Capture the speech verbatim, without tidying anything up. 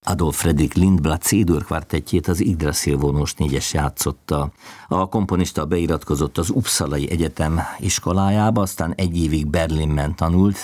Adolf Fredrik Lindblad C-dur kvartettjét az Yggdrasil vonós négyes játszotta. A komponista beiratkozott az Uppsalai Egyetem iskolájába, aztán egy évig Berlinben tanult,